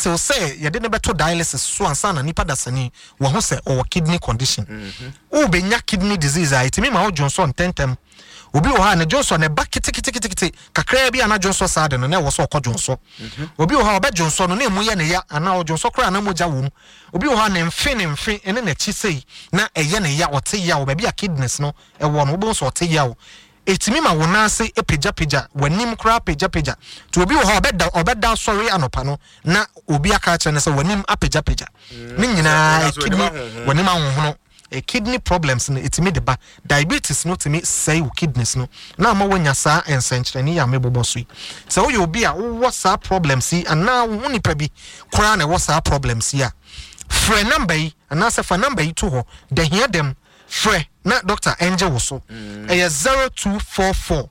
till say you didn't better dialysis so and sana nipa dasani wa ho say or kidney condition o be nya kidney disease a itimi ma o Johnson tentem obi wo ha na Johnson na ba kiti kakra bi ana Johnson sade no na wo so okọ Johnson obi wo ha oba Johnson no na emu ye ne ya ana o Johnson kra na moja wo obi wo ha na mfe ene na chi sei na eye ne ya ote ya wo ba bi a kidneys no e wo no obo so ote ya wo etimi ma wona ase epeja wanim kra peja to obi wo ha obeda sorry anopa no na obi aka kire ne se wanim apeja ne nyina kidney wanim ahonhono kidney problems no etimi de ba diabetes no timi say kidneys no na ma wonya saa ensenkyereni ya mebobo so so wo obi a wo saa problems yi ana wo nipa bi kra na wo saa problems yi a frɛ number yi ana se fa number yi to ho de hia dem frɛ na Dr. Angel Woso 0244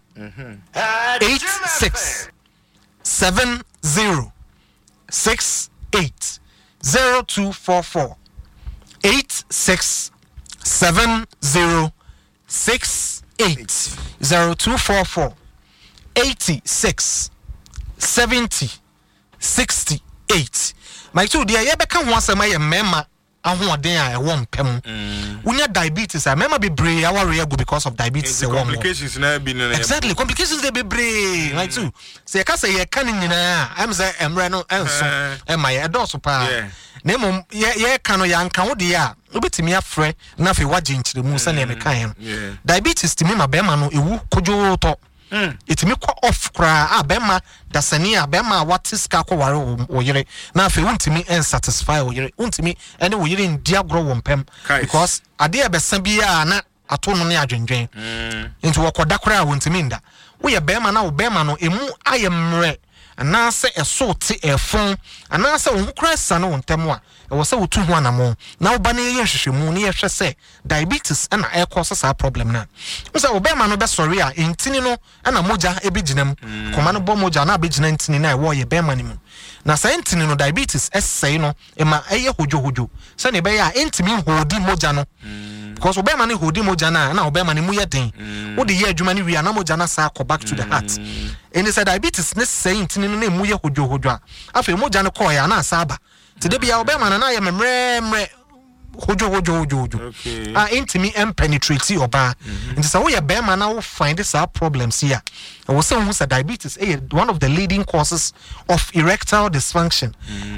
86 70 68 0244 86 70 68 0244 86 70 68 my two dear ye beka ho asema ye mema ahoden a e won pem unya diabetes a mema be brave aware go because of diabetes complications na be no exactly complications they be brave like too say ka say ye kan nyina am say emre no enso e ma ye do so pa na mom ye kan no ya nkan wo de a obetimi afre na fe waje nchire mu se na me kan diabetes timi ma be ma no ewu kojo to itimi kwa off kra bema dasani bema watiska kwa ware oyire na afi untimi unsatisfy oyire untimi ene oyire ndia gro wompem because ade e besa bia na ato no ne adwendwen nti wokoda kra untimi nda wo ye bema na wo bema no emu ayemre na se eso te efon ana se wo kra sa no ntemu a wo se wo tu ho anamo na wo ba ne ye hwehwemu ne ye hwe se diabetes na e cause sa problem na wo se wo be ma no be sorry a intini no na moja e bi ginam koma no bo moja na be gina intini na e wo ye be ma ni mu na sa intini no diabetes essay no e ma e ye hojo se ne be ya intimi hodi moja no because wo be ma ne hodi moja na wo be ma ne mu ye den wo de ye adwuma ne wi na moja na sa go back to the heart and it's a diabetes ne say intini no na mu ye hojo a afa moja no call ya na sa aba today be our bema na ya memre hojo intimi penetrate oba nti say we bema na we find this problems here we say who say diabetes one of the leading causes of erectile dysfunction